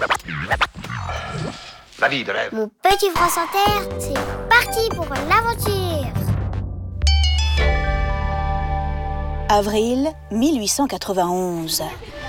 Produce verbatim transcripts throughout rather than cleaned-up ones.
La vie de rêve. Mon petit France Inter, c'est parti pour l'aventure. Avril mille huit cent quatre-vingt-onze.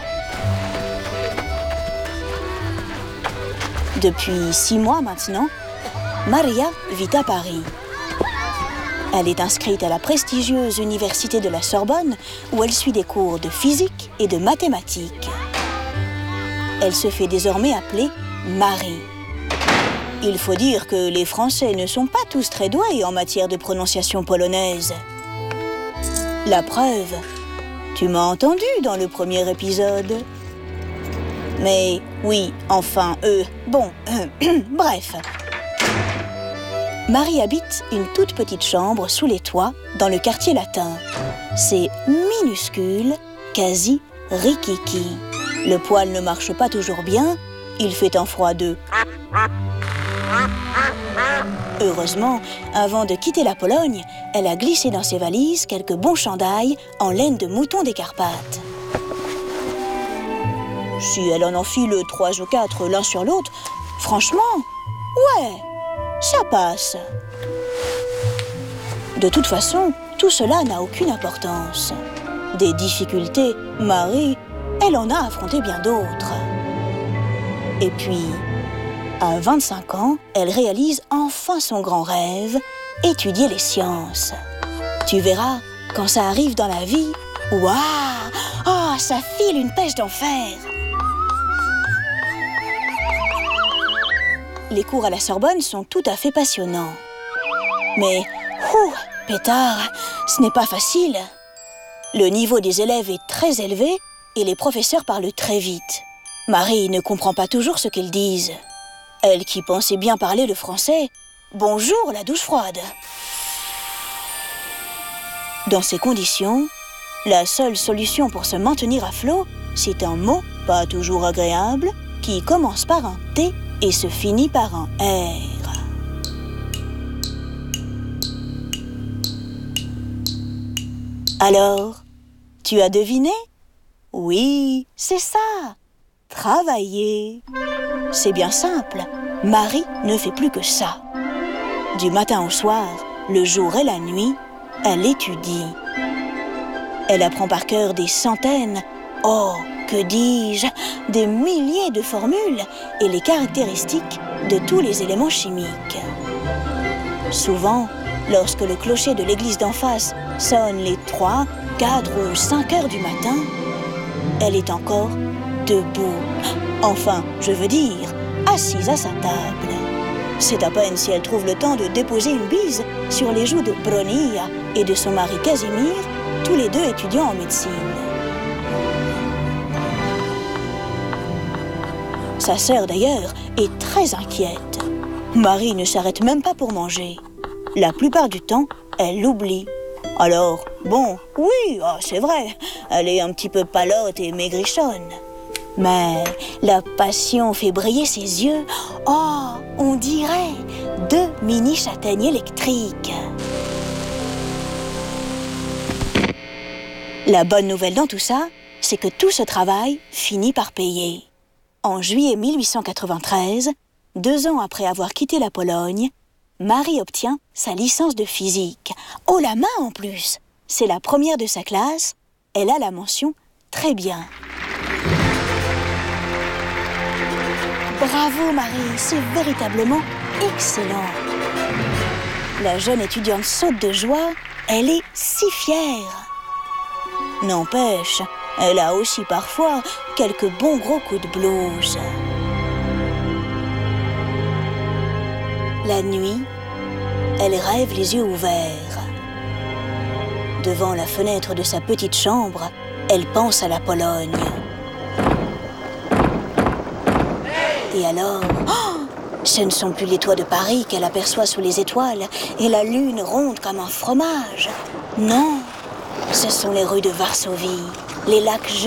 Depuis six mois maintenant, Maria vit à Paris. Elle est inscrite à la prestigieuse université de la Sorbonne où elle suit des cours de physique et de mathématiques. Elle se fait désormais appeler Marie. Il faut dire que les Français ne sont pas tous très doués en matière de prononciation polonaise. La preuve, tu m'as entendu dans le premier épisode. Mais oui, enfin, eux, bon, euh, bref. Marie habite une toute petite chambre sous les toits dans le quartier latin. C'est minuscule, quasi rikiki. Le poêle ne marche pas toujours bien, il fait un froid de... Heureusement, avant de quitter la Pologne, elle a glissé dans ses valises quelques bons chandails en laine de mouton des Carpates. Si elle en enfile trois ou quatre l'un sur l'autre, franchement, ouais, ça passe. De toute façon, tout cela n'a aucune importance. Des difficultés, Marie, elle en a affronté bien d'autres. Et puis, à vingt-cinq ans, elle réalise enfin son grand rêve, étudier les sciences. Tu verras, quand ça arrive dans la vie, waouh, oh, ça file une pêche d'enfer. Les cours à la Sorbonne sont tout à fait passionnants. Mais, ouh, pétard, ce n'est pas facile. Le niveau des élèves est très élevé et les professeurs parlent très vite. Marie ne comprend pas toujours ce qu'ils disent. Elle qui pensait bien parler le français, bonjour la douche froide. Dans ces conditions, la seule solution pour se maintenir à flot, c'est un mot pas toujours agréable qui commence par un T et se finit par un R. Alors, tu as deviné? Oui, c'est ça. Travailler. C'est bien simple. Marie ne fait plus que ça. Du matin au soir, le jour et la nuit, elle étudie. Elle apprend par cœur des centaines, oh, que dis-je, des milliers de formules et les caractéristiques de tous les éléments chimiques. Souvent, lorsque le clocher de l'église d'en face sonne les trois, quatre ou cinq heures du matin, elle est encore debout. Enfin, je veux dire, assise à sa table. C'est à peine si elle trouve le temps de déposer une bise sur les joues de Bronia et de son mari Casimir, tous les deux étudiants en médecine. Sa sœur, d'ailleurs, est très inquiète. Marie ne s'arrête même pas pour manger. La plupart du temps, elle l'oublie. Alors, bon, oui, oh, c'est vrai, elle est un petit peu palote et maigrichonne. Mais la passion fait briller ses yeux. Oh, on dirait deux mini-châtaignes électriques. La bonne nouvelle dans tout ça, c'est que tout ce travail finit par payer. En juillet mille huit cent quatre-vingt-treize, deux ans après avoir quitté la Pologne, Marie obtient sa licence de physique. Oh la main en plus! C'est la première de sa classe. Elle a la mention « Très bien ». Bravo Marie, c'est véritablement excellent. La jeune étudiante saute de joie, elle est si fière. N'empêche, elle a aussi parfois quelques bons gros coups de blues. La nuit, elle rêve les yeux ouverts. Devant la fenêtre de sa petite chambre, elle pense à la Pologne. Et alors, oh, ce ne sont plus les toits de Paris qu'elle aperçoit sous les étoiles et la lune ronde comme un fromage. Non, ce sont les rues de Varsovie, les lacs